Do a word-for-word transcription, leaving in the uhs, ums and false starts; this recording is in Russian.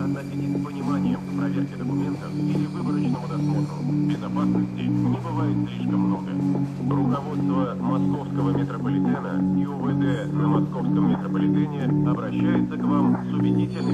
относитесь с пониманием к проверке документов или выборочному досмотру. Безопасности не бывает слишком много. Руководство Московского метрополитена и УВД на Московском метрополитене обращается к вам с убедительной